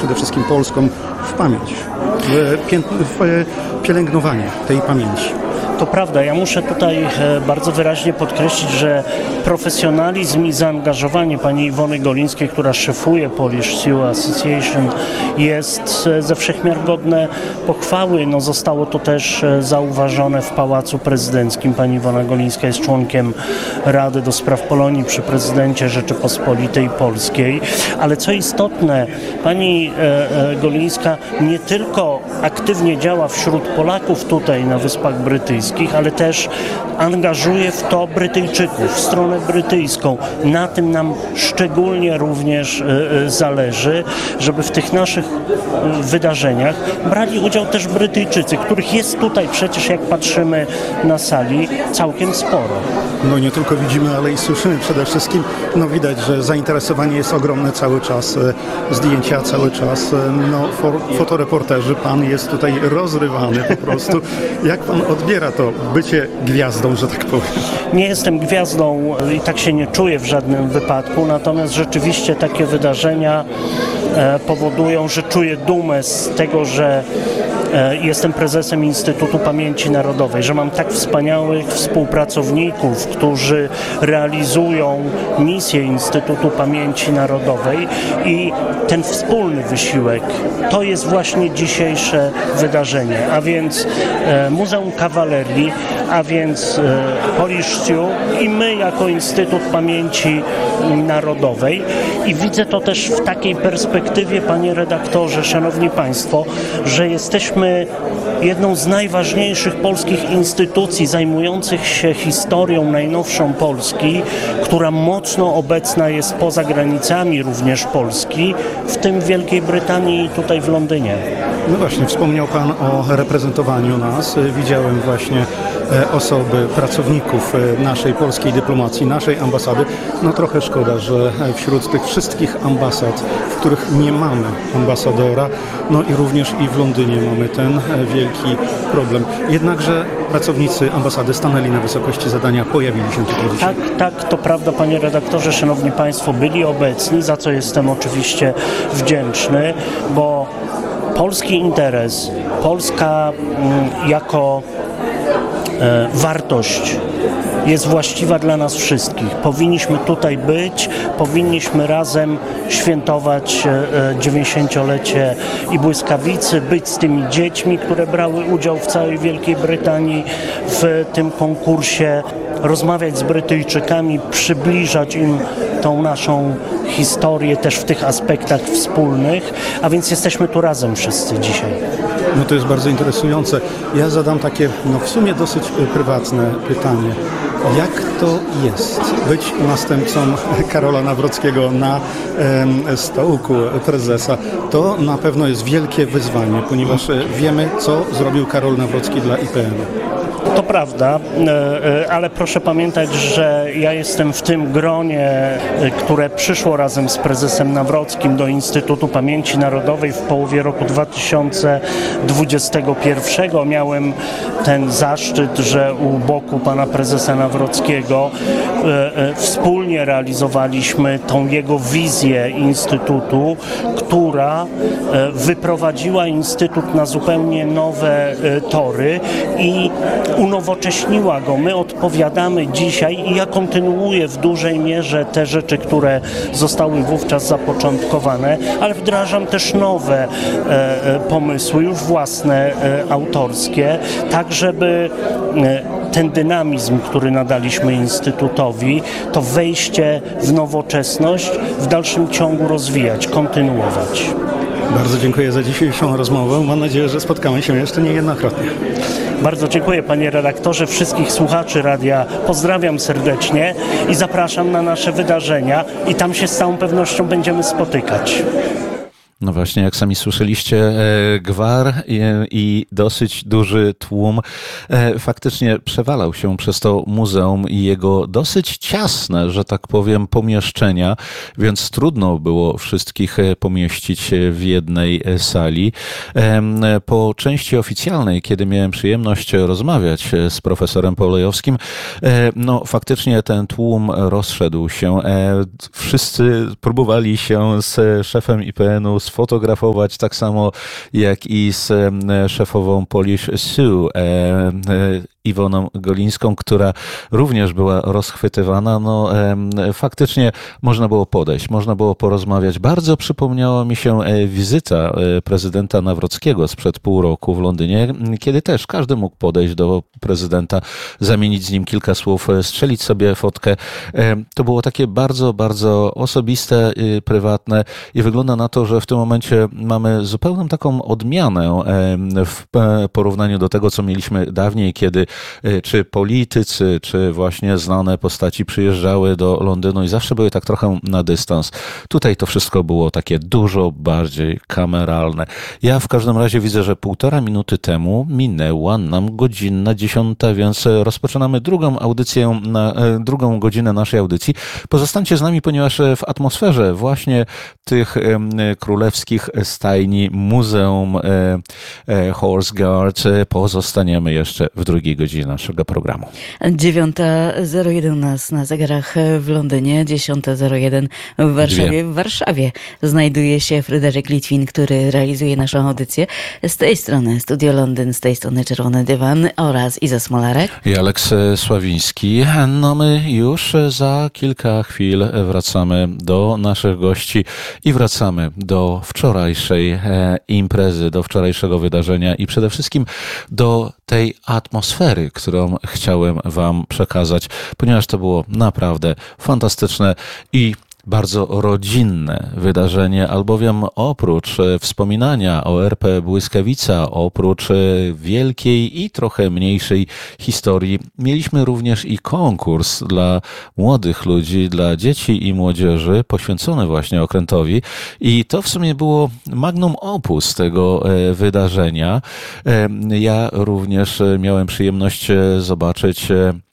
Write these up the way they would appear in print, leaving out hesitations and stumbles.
przede wszystkim Polską w pamięć, w pielęgnowanie tej pamięci. To prawda, ja muszę tutaj bardzo wyraźnie podkreślić, że profesjonalizm i zaangażowanie pani Iwony Golińskiej, która szefuje Polish Sioux Association, jest ze wszechmiar godne pochwały. No, zostało to też zauważone w Pałacu Prezydenckim. Pani Iwona Golińska jest członkiem Rady do Spraw Polonii przy prezydencie Rzeczypospolitej Polskiej. Ale co istotne, pani Golińska nie tylko aktywnie działa wśród Polaków tutaj na Wyspach Brytyjskich, ale też angażuje w to Brytyjczyków, stronę brytyjską. Na tym nam szczególnie również zależy, żeby w tych naszych wydarzeniach brali udział też Brytyjczycy, których jest tutaj przecież, jak patrzymy na sali, całkiem sporo. No nie tylko widzimy, ale i słyszymy przede wszystkim. No widać, że zainteresowanie jest ogromne cały czas, zdjęcia cały czas. No fotoreporterzy, pan jest tutaj rozrywany po prostu. Jak pan odbiera to bycie gwiazdą, że tak powiem? Nie jestem gwiazdą i tak się nie czuję w żadnym wypadku, natomiast rzeczywiście takie wydarzenia powodują, że czuję dumę z tego, że jestem prezesem Instytutu Pamięci Narodowej, że mam tak wspaniałych współpracowników, którzy realizują misję Instytutu Pamięci Narodowej i ten wspólny wysiłek to jest właśnie dzisiejsze wydarzenie, a więc Muzeum Kawalerii, a więc Polish Sioux i my jako Instytut Pamięci Narodowej. I widzę to też w takiej perspektywie, panie redaktorze, szanowni państwo, że jesteśmy jedną z najważniejszych polskich instytucji zajmujących się historią najnowszą Polski, która mocno obecna jest poza granicami również Polski, w tym w Wielkiej Brytanii i tutaj w Londynie. No właśnie, wspomniał pan o reprezentowaniu nas. Widziałem właśnie osoby, pracowników naszej polskiej dyplomacji, naszej ambasady. No trochę szkoda, że wśród tych wszystkich ambasad, w których nie mamy ambasadora, no i również i w Londynie mamy ten wielki problem. Jednakże pracownicy ambasady stanęli na wysokości zadania, pojawili się tutaj dzisiaj. Tak, to prawda, panie redaktorze, szanowni państwo, byli obecni, za co jestem oczywiście wdzięczny, bo polski interes, Polska jako wartość jest właściwa dla nas wszystkich. Powinniśmy tutaj być, powinniśmy razem świętować 90-lecie i błyskawicy, być z tymi dziećmi, które brały udział w całej Wielkiej Brytanii w tym konkursie, rozmawiać z Brytyjczykami, przybliżać im tą naszą historię też w tych aspektach wspólnych, a więc jesteśmy tu razem wszyscy dzisiaj. No to jest bardzo interesujące. Ja zadam takie, no w sumie dosyć prywatne pytanie. Jak to jest być następcą Karola Nawrockiego na stołku prezesa? To na pewno jest wielkie wyzwanie, ponieważ wiemy, co zrobił Karol Nawrocki dla IPN-u. To prawda, ale proszę pamiętać, że ja jestem w tym gronie, które przyszło razem z prezesem Nawrockim do Instytutu Pamięci Narodowej w połowie roku 2021. Miałem ten zaszczyt, że u boku pana prezesa Nawrockiego wspólnie realizowaliśmy tą jego wizję Instytutu, która wyprowadziła Instytut na zupełnie nowe tory i unowocześniła go. My odpowiadamy dzisiaj i ja kontynuuję w dużej mierze te rzeczy, które zostały wówczas zapoczątkowane, ale wdrażam też nowe pomysły, już własne, autorskie, tak żeby ten dynamizm, który nadaliśmy Instytutowi, to wejście w nowoczesność w dalszym ciągu rozwijać, kontynuować. Bardzo dziękuję za dzisiejszą rozmowę. Mam nadzieję, że spotkamy się jeszcze niejednokrotnie. Bardzo dziękuję, panie redaktorze. Wszystkich słuchaczy radia pozdrawiam serdecznie i zapraszam na nasze wydarzenia i tam się z całą pewnością będziemy spotykać. No właśnie, jak sami słyszeliście, gwar i dosyć duży tłum faktycznie przewalał się przez to muzeum i jego dosyć ciasne, że tak powiem, pomieszczenia, więc trudno było wszystkich pomieścić w jednej sali. Po części oficjalnej, kiedy miałem przyjemność rozmawiać z profesorem Polejowskim, no faktycznie ten tłum rozszedł się. Wszyscy próbowali się z szefem IPN-u, sfotografować, tak samo jak i z szefową Polish Sue, Iwoną Golińską, która również była rozchwytywana. No, faktycznie można było podejść, można było porozmawiać. Bardzo przypomniała mi się wizyta prezydenta Nawrockiego sprzed pół roku w Londynie, kiedy też każdy mógł podejść do prezydenta, zamienić z nim kilka słów, strzelić sobie fotkę. To było takie bardzo, bardzo osobiste, prywatne i wygląda na to, że w tym momencie mamy zupełną taką odmianę w porównaniu do tego, co mieliśmy dawniej, kiedy czy politycy, czy właśnie znane postaci przyjeżdżały do Londynu i zawsze były tak trochę na dystans. Tutaj to wszystko było takie dużo bardziej kameralne. Ja w każdym razie widzę, że 1,5 minuty temu minęła nam godzina 10, więc rozpoczynamy drugą godzinę naszej audycji. Pozostańcie z nami, ponieważ w atmosferze właśnie tych królewskich stajni Muzeum Horse Guard pozostaniemy jeszcze w drugiej godzinie naszego programu. 9:01 nas na zegarach w Londynie, 10:01 w Warszawie. W Warszawie znajduje się Fryderyk Litwin, który realizuje naszą audycję. Z tej strony Studio Londyn, z tej strony Czerwony Dywan oraz Iza Smolarek. I Aleks Sławiński. No my już za kilka chwil wracamy do naszych gości i wracamy do wczorajszej imprezy, do wczorajszego wydarzenia i przede wszystkim do tej atmosfery, którą chciałem wam przekazać, ponieważ to było naprawdę fantastyczne i bardzo rodzinne wydarzenie, albowiem oprócz wspominania o RP Błyskawica, oprócz wielkiej i trochę mniejszej historii, mieliśmy również i konkurs dla młodych ludzi, dla dzieci i młodzieży, poświęcony właśnie okrętowi i to w sumie było magnum opus tego wydarzenia. Ja również miałem przyjemność zobaczyć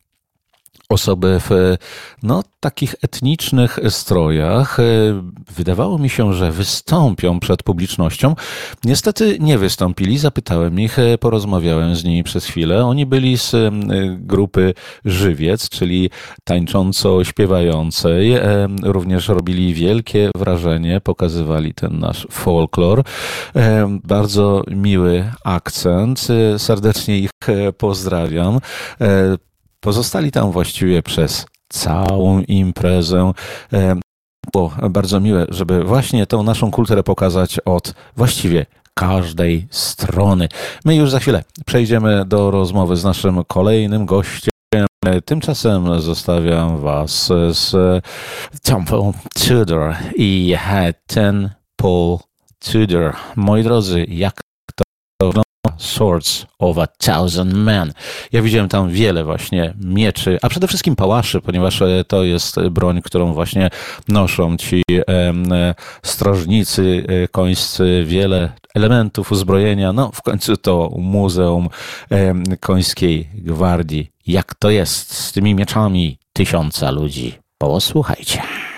osoby w takich etnicznych strojach. Wydawało mi się, że wystąpią przed publicznością. Niestety nie wystąpili. Zapytałem ich, porozmawiałem z nimi przez chwilę. Oni byli z grupy Żywiec, czyli tańcząco-śpiewającej. Również robili wielkie wrażenie, pokazywali ten nasz folklor. Bardzo miły akcent. Serdecznie ich pozdrawiam. Pozostali tam właściwie przez całą imprezę. Było bardzo miłe, żeby właśnie tą naszą kulturę pokazać od właściwie każdej strony. My już za chwilę przejdziemy do rozmowy z naszym kolejnym gościem. Tymczasem zostawiam was z Temple Tudor i Ten Paul Tudor. Moi drodzy, jak to wygląda? Swords of a Thousand Men. Ja widziałem tam wiele właśnie mieczy, a przede wszystkim pałaszy, ponieważ to jest broń, którą właśnie noszą ci strażnicy końscy, wiele elementów uzbrojenia. No w końcu to Muzeum Końskiej Gwardii. Jak to jest z tymi mieczami 1000 ludzi? Posłuchajcie.